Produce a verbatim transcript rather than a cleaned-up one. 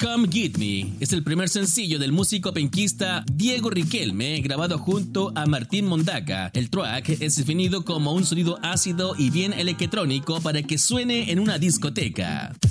Come Get Me es el primer sencillo del músico penquista Diego Riquelme, grabado junto a Martín Mondaca. El track es definido como un sonido ácido y bien electrónico para que suene en una discoteca.